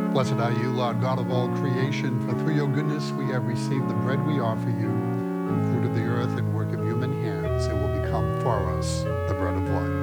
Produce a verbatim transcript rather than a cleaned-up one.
Blessed are you, Lord God of all creation, for through your goodness we have received the bread we offer you, the fruit of the earth and work of human hands. It will become for us